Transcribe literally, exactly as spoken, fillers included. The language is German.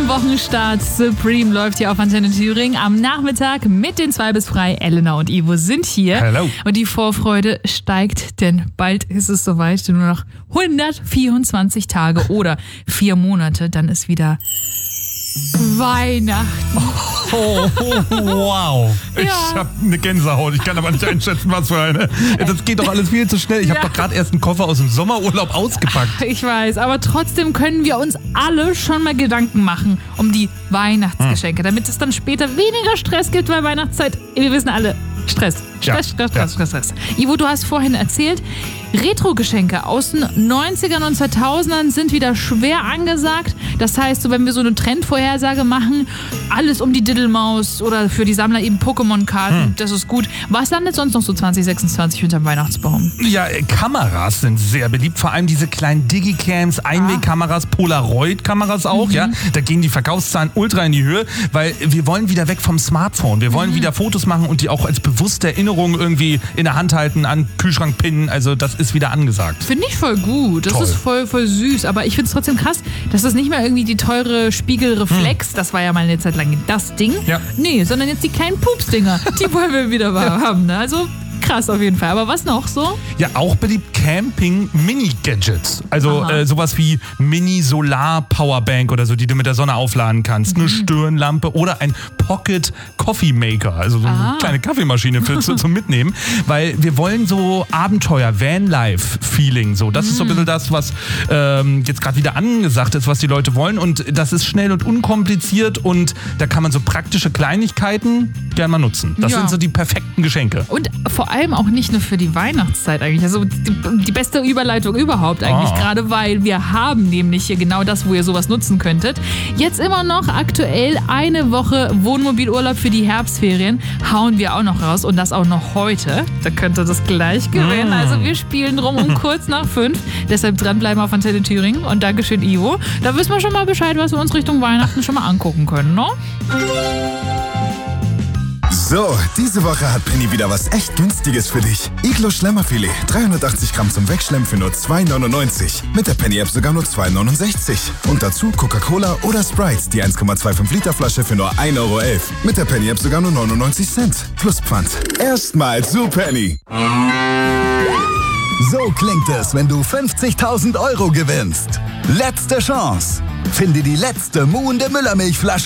zum Wochenstart. Supreme läuft hier auf Antenne Thüringen am Nachmittag mit den zwei bis frei. Elena und Ivo sind hier. Hello. Und die Vorfreude steigt, denn bald ist es soweit. Nur noch hundertvierundzwanzig Tage oder vier Monate, dann ist wieder Weihnachten. Oh, oh, wow. Ich Ja. habe eine Gänsehaut. Ich kann aber nicht einschätzen, was für eine. Das geht doch alles viel zu schnell. Ich Ja. habe doch gerade erst einen Koffer aus dem Sommerurlaub ausgepackt. Ich weiß, aber trotzdem können wir uns alle schon mal Gedanken machen um die Weihnachtsgeschenke, damit es dann später weniger Stress gibt, weil Weihnachtszeit, wir wissen alle, Stress. Ja, Stress, Stress, ja. Stress, Stress, Stress. Ivo, du hast vorhin erzählt, Retro-Geschenke aus den neunzigern und zweitausendern sind wieder schwer angesagt. Das heißt, so wenn wir so eine Trendvorhersage machen, alles um die Diddelmaus oder für die Sammler eben Pokémon-Karten, Hm. das ist gut. Was landet sonst noch so zwanzig sechsundzwanzig hinterm Weihnachtsbaum? Ja, äh, Kameras sind sehr beliebt. Vor allem diese kleinen Digicams, Einwegkameras, Polaroid-Kameras auch. Ja, da gehen die Verkaufszahlen ultra in die Höhe, weil wir wollen wieder weg vom Smartphone. Wir wollen wieder Fotos machen und die auch als bewusste Erinnerung irgendwie in der Hand halten, an Kühlschrank pinnen. Also das ist wieder angesagt. Finde ich voll gut. Das Toll. ist voll, voll süß. Aber ich finde es trotzdem krass, dass das nicht mehr irgendwie die teure Spiegelreflex, das war ja mal eine Zeit lang das Ding. Ja. Nee, sondern jetzt die kleinen Pupsdinger. Die wollen wir wieder haben. Ne? Also krass auf jeden Fall. Aber was noch so? Ja, auch beliebt Camping-Mini-Gadgets. Also Aha. äh, sowas wie Mini-Solar-Powerbank oder so, die du mit der Sonne aufladen kannst. Mhm. Eine Stirnlampe oder ein Pocket-Coffee-Maker. Also so Ah. eine kleine Kaffeemaschine für, zu, zum Mitnehmen. Weil wir wollen so Abenteuer, Vanlife-Feeling. So. Das Mhm. ist so ein bisschen das, was ähm, jetzt gerade wieder angesagt ist, was die Leute wollen. Und das ist schnell und unkompliziert. Und da kann man so praktische Kleinigkeiten gerne mal nutzen. Das Ja. sind so die perfekten Geschenke. Und vor allem auch nicht nur für die Weihnachtszeit eigentlich. Also die, die beste Überleitung überhaupt eigentlich. Ah. Gerade weil wir haben nämlich hier genau das, wo ihr sowas nutzen könntet. Jetzt immer noch aktuell eine Woche Wohnmobilurlaub für die Herbstferien. Hauen wir auch noch raus und das auch noch heute. Da könnt ihr das gleich gewinnen. Mm. Also wir spielen drum um kurz nach fünf. Deshalb dranbleiben auf Antenne Thüringen. Und Dankeschön, Ivo. Da wissen wir schon mal Bescheid, was wir uns Richtung Weihnachten schon mal angucken können, ne? So, diese Woche hat Penny wieder was echt Günstiges für dich. Iglo Schlemmerfilet, dreihundertachtzig Gramm zum Wegschlemmen für nur zwei neunundneunzig. Mit der Penny-App sogar nur zwei neunundsechzig. Und dazu Coca-Cola oder Sprite, die eins Komma fünfundzwanzig Liter Flasche für nur ein Euro elf. Mit der Penny-App sogar nur neunundneunzig Cent. Plus Pfand. Erstmal zu Penny. So klingt es, wenn du fünfzigtausend Euro gewinnst. Letzte Chance. Finde die letzte muhende Müllermilchflasche